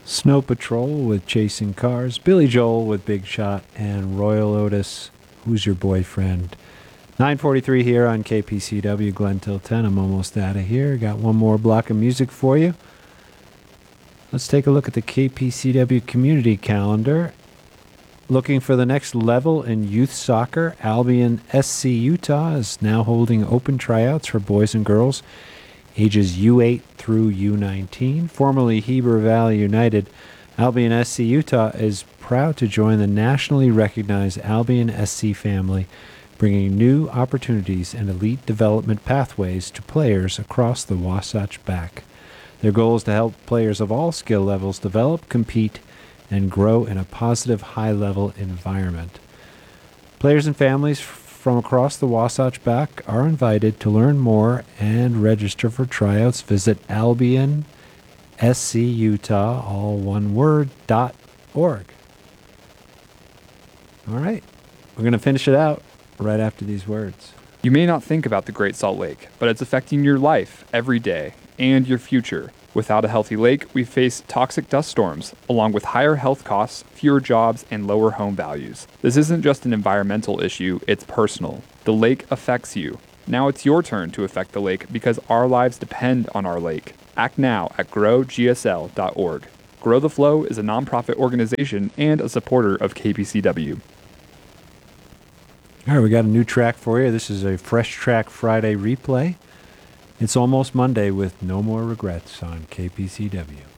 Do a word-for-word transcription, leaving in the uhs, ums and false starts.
Snow Patrol with Chasing Cars, Billy Joel with Big Shot, and Royal Otis, Who's Your Boyfriend? nine forty-three here on K P C W, Glen Till ten. I'm almost out of here. Got one more block of music for you. Let's take a look at the K P C W community calendar. Looking for the next level in youth soccer, Albion S C Utah is now holding open tryouts for boys and girls ages U eight through U nineteen. Formerly Heber Valley United, Albion S C Utah is proud to join the nationally recognized Albion S C family, bringing new opportunities and elite development pathways to players across the Wasatch Back. Their goal is to help players of all skill levels develop, compete, and grow in a positive, high-level environment. Players and families from across the Wasatch Back are invited to learn more and register for tryouts. Visit Albion S C Utah, all one word, dot org. All right, we're going to finish it out right after these words. You may not think about the Great Salt Lake, but it's affecting your life every day and your future. Without a healthy lake, we face toxic dust storms, along with higher health costs, fewer jobs, and lower home values. This isn't just an environmental issue, it's personal. The lake affects you. Now it's your turn to affect the lake because our lives depend on our lake. Act now at grow G S L dot org. Grow the Flow is a nonprofit organization and a supporter of K P C W. All right, we got a new track for you. This is a Fresh Track Friday replay. It's Almost Monday with No More Regrets on K P C W.